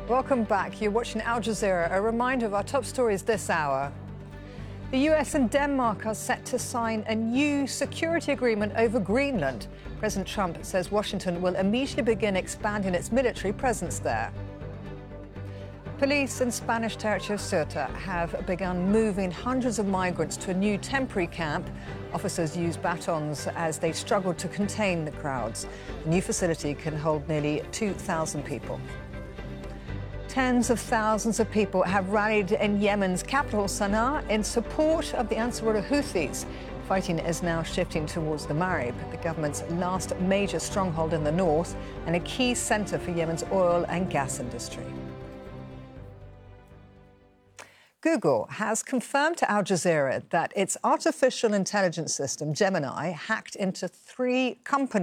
Welcome back. You're watching Al Jazeera. A reminder of our top stories this hour. The US and Denmark are set to sign a new security agreement over Greenland. President Trump says Washington will immediately begin expanding its military presence there. Police in Spanish territory of Ceuta have begun moving hundreds of migrants to a new temporary camp. Officers use batons as they struggle to contain the crowds. The new facility can hold nearly 2,000 people. Tens of thousands of people have rallied in Yemen's capital, Sana'a, in support of the Ansarullah Houthis. Fighting is now shifting towards the Marib, the government's last major stronghold in the north and a key centre for Yemen's oil and gas industry. Google has confirmed to Al Jazeera that its artificial intelligence system, Gemini, hacked into 3 companies.